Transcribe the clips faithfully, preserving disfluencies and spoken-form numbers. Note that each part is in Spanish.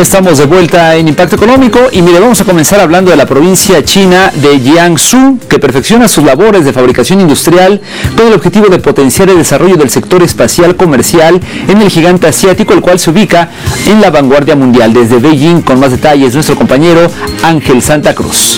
Estamos de vuelta en Impacto Económico y mire, vamos a comenzar hablando de la provincia china de Jiangsu, que perfecciona sus labores de fabricación industrial con el objetivo de potenciar el desarrollo del sector espacial comercial en el gigante asiático, el cual se ubica en la vanguardia mundial. Desde Beijing, con más detalles, nuestro compañero Ángel Santa Cruz.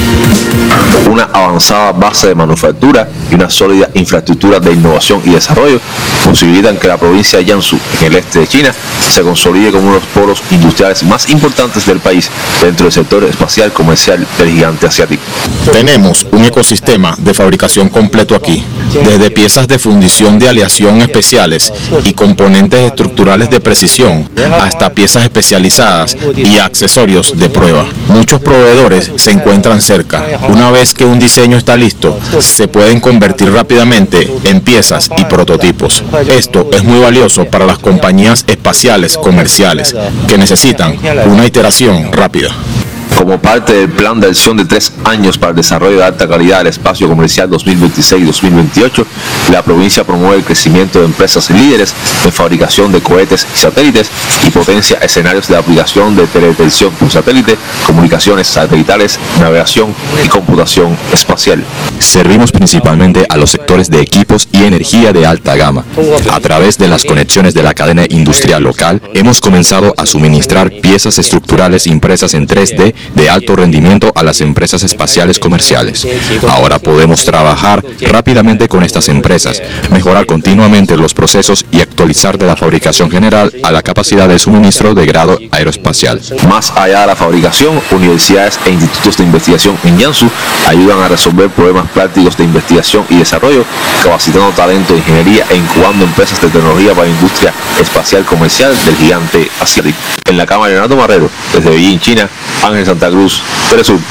Una avanzada base de manufactura y una sólida infraestructura de innovación y desarrollo posibilitan que la provincia de Jiangsu, en el este de China, se consolide como uno de los polos industriales más importantes del país dentro del sector espacial comercial del gigante asiático. Tenemos un ecosistema de fabricación completo aquí, desde piezas de fundición de aleación especiales y componentes estructurales de precisión hasta piezas especializadas y accesorios de prueba. Muchos proveedores se encuentran cerca. Una vez que un diseño está listo, se pueden convertir rápidamente en piezas y prototipos. Esto es muy valioso para las compañías espaciales comerciales que necesitan una iteración rápida. Como parte del plan de acción de tres años para el desarrollo de alta calidad del espacio comercial dos mil veintiséis dos mil veintiocho, la provincia promueve el crecimiento de empresas líderes en fabricación de cohetes y satélites y potencia escenarios de aplicación de teledetección por satélite, comunicaciones satelitales, navegación y computación espacial. Servimos principalmente a los sectores de equipos y energía de alta gama. A través de las conexiones de la cadena industrial local, hemos comenzado a suministrar piezas estructurales impresas en tres D de alto rendimiento a las empresas espaciales comerciales. Ahora podemos trabajar rápidamente con estas empresas, mejorar continuamente los procesos y actualizar de la fabricación general a la capacidad de suministro de grado aeroespacial. Más allá de la fabricación, universidades e institutos de investigación en Jiangsu ayudan a resolver problemas prácticos de investigación y desarrollo, capacitando talento de ingeniería e incubando empresas de tecnología para la industria espacial comercial del gigante asiático. En la cámara de Leonardo Marrero, desde Beijing, China, Ángel Santa Cruz, Telesur.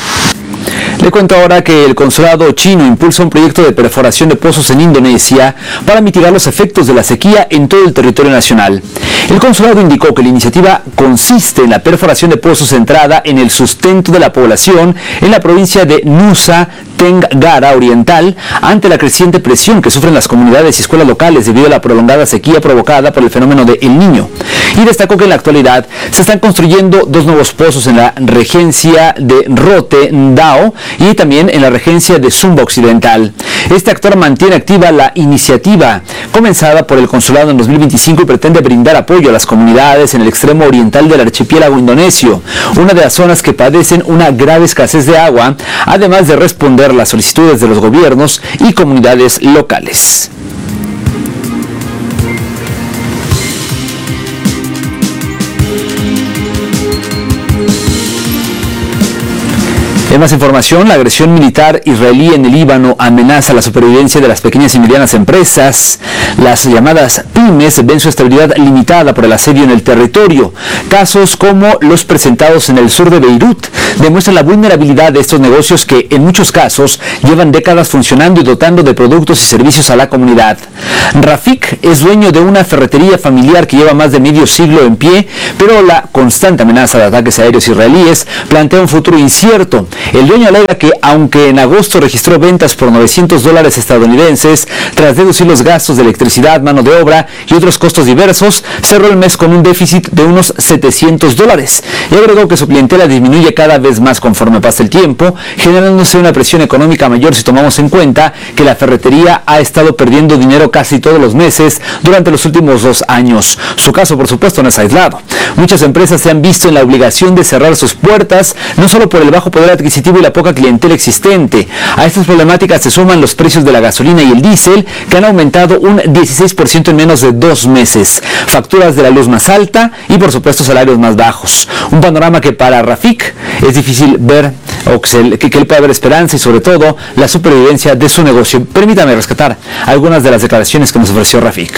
Le cuento ahora que el consulado chino impulsa un proyecto de perforación de pozos en Indonesia para mitigar los efectos de la sequía en todo el territorio nacional. El consulado indicó que la iniciativa consiste en la perforación de pozos centrada en el sustento de la población en la provincia de Nusa Tenggara Oriental ante la creciente presión que sufren las comunidades y escuelas locales debido a la prolongada sequía provocada por el fenómeno de El Niño. Y destacó que en la actualidad se están construyendo dos nuevos pozos en la regencia de Rote Ndao y también en la regencia de Sumba Occidental. Este actor mantiene activa la iniciativa comenzada por el consulado en dos mil veinticinco y pretende brindar apoyo a las comunidades en el extremo oriental del archipiélago indonesio, una de las zonas que padecen una grave escasez de agua, además de responder las solicitudes de los gobiernos y comunidades locales. En más información, la agresión militar israelí en el Líbano amenaza la supervivencia de las pequeñas y medianas empresas. Las llamadas pymes ven su estabilidad limitada por el asedio en el territorio. Casos como los presentados en el sur de Beirut demuestran la vulnerabilidad de estos negocios que en muchos casos llevan décadas funcionando y dotando de productos y servicios a la comunidad. Rafik es dueño de una ferretería familiar que lleva más de medio siglo en pie, pero la constante amenaza de ataques aéreos israelíes plantea un futuro incierto. El dueño alega que, aunque en agosto registró ventas por novecientos dólares estadounidenses, tras deducir los gastos de electricidad, mano de obra y otros costos diversos, cerró el mes con un déficit de unos setecientos dólares. Y agregó que su clientela disminuye cada vez más conforme pasa el tiempo, generándose una presión económica mayor si tomamos en cuenta que la ferretería ha estado perdiendo dinero casi todos los meses durante los últimos dos años. Su caso, por supuesto, no es aislado. Muchas empresas se han visto en la obligación de cerrar sus puertas, no solo por el bajo poder adquisitivo y la poca clientela existente. A estas problemáticas se suman los precios de la gasolina y el diésel, que han aumentado un dieciséis por ciento en menos de dos meses, facturas de la luz más alta y, por supuesto, salarios más bajos. Un panorama que para Rafik es difícil ver, o que, se, que, que él pueda ver esperanza y, sobre todo, la supervivencia de su negocio. Permítame rescatar algunas de las declaraciones que nos ofreció Rafik.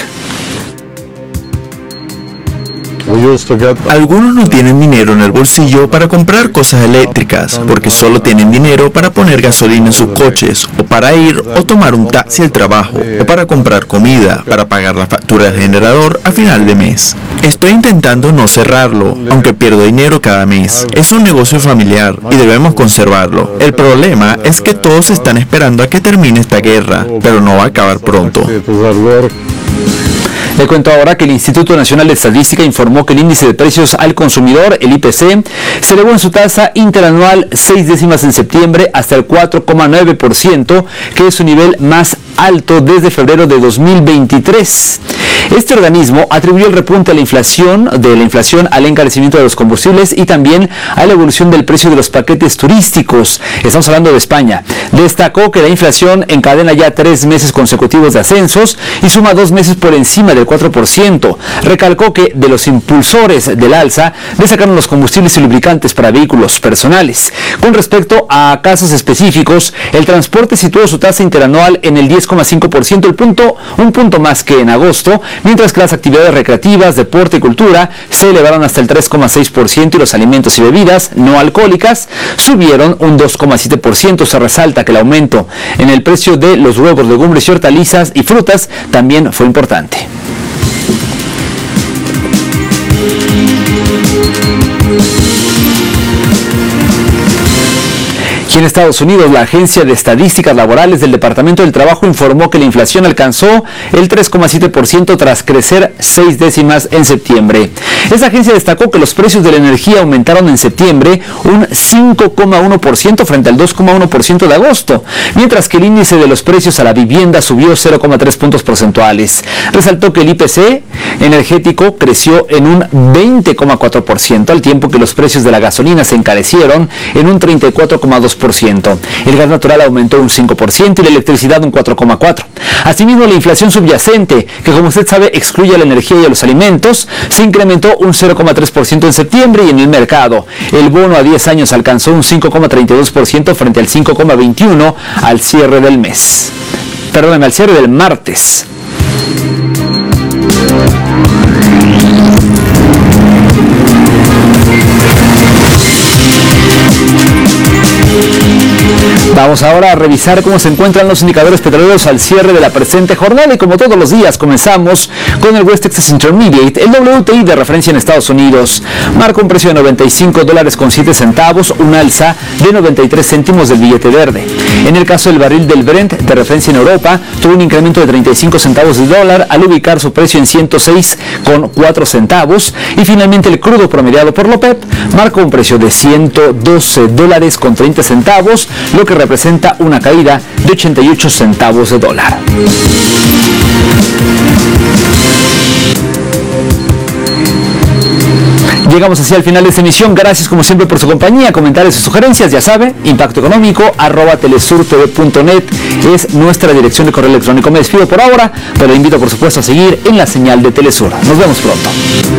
Algunos no tienen dinero en el bolsillo para comprar cosas eléctricas, porque solo tienen dinero para poner gasolina en sus coches, o para ir o tomar un taxi al trabajo, o para comprar comida, para pagar la factura del generador a final de mes. Estoy intentando no cerrarlo, aunque pierdo dinero cada mes. Es un negocio familiar y debemos conservarlo. El problema es que todos están esperando a que termine esta guerra, pero no va a acabar pronto. Le cuento ahora que el Instituto Nacional de Estadística informó que el índice de precios al consumidor, el I P C, se elevó en su tasa interanual seis décimas en septiembre hasta el cuatro coma nueve por ciento, que es su nivel más alto desde febrero de dos mil veintitrés. Este organismo atribuyó el repunte a la inflación, de la inflación al encarecimiento de los combustibles y también a la evolución del precio de los paquetes turísticos. Estamos hablando de España. Destacó que la inflación encadena ya tres meses consecutivos de ascensos y suma dos meses por encima del cuatro por ciento. Recalcó que de los impulsores del alza destacaron los combustibles y lubricantes para vehículos personales. Con respecto a casos específicos, el transporte situó su tasa interanual en el diez coma cinco por ciento, el punto, un punto más que en agosto, mientras que las actividades recreativas, deporte y cultura se elevaron hasta el tres coma seis por ciento y los alimentos y bebidas no alcohólicas subieron un dos coma siete por ciento. Se resalta que el aumento en el precio de los huevos, legumbres y hortalizas y frutas también fue importante. Y en Estados Unidos, la Agencia de Estadísticas Laborales del Departamento del Trabajo informó que la inflación alcanzó el tres coma siete por ciento tras crecer seis décimas en septiembre. Esta agencia destacó que los precios de la energía aumentaron en septiembre un cinco coma uno por ciento frente al dos coma uno por ciento de agosto, mientras que el índice de los precios a la vivienda subió cero coma tres puntos porcentuales. Resaltó que el I P C energético creció en un veinte coma cuatro por ciento, al tiempo que los precios de la gasolina se encarecieron en un treinta y cuatro coma dos por ciento. El gas natural aumentó un cinco por ciento y la electricidad un cuatro coma cuatro por ciento. Asimismo, la inflación subyacente, que como usted sabe excluye a la energía y a los alimentos, se incrementó un cero coma tres por ciento en septiembre. Y en el mercado, el bono a diez años alcanzó un cinco coma treinta y dos por ciento frente al cinco coma veintiuno por ciento al cierre del mes. Perdóname, al cierre del martes. Vamos ahora a revisar cómo se encuentran los indicadores petroleros al cierre de la presente jornada y como todos los días comenzamos con el West Texas Intermediate. El W T I de referencia en Estados Unidos marca un precio de noventa y cinco dólares con siete centavos, un alza de noventa y tres céntimos del billete verde. En el caso del barril del Brent de referencia en Europa tuvo un incremento de treinta y cinco centavos de dólar al ubicar su precio en ciento seis con cuatro centavos y finalmente el crudo promediado por la OPEP marcó un precio de ciento doce dólares con treinta centavos, lo que representa una caída de ochenta y ocho centavos de dólar. Llegamos así al final de esta emisión. Gracias como siempre por su compañía, comentarios y sugerencias. Ya sabe, impacto económico arroba telesurtv punto net es nuestra dirección de correo electrónico. Me despido por ahora, pero le invito por supuesto a seguir en la señal de Telesur. Nos vemos pronto.